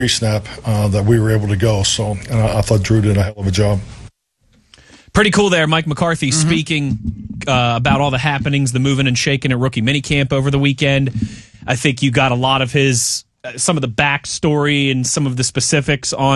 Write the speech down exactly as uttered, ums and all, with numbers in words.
snap uh, that we were able to go. So and I, I thought Drew did a hell of a job. Pretty cool there, Mike McCarthy mm-hmm. speaking uh, about all the happenings, the moving and shaking at rookie minicamp over the weekend. I think you got a lot of his, uh, some of the backstory and some of the specifics on